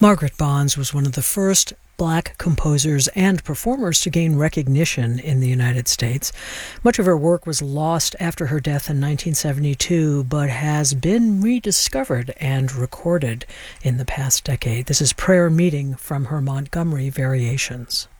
Margaret Bonds was one of the first Black composers and performers to gain recognition in the United States. Much of her work was lost after her death in 1972, but has been rediscovered and recorded in the past decade. This is Prayer Meeting from her Montgomery Variations.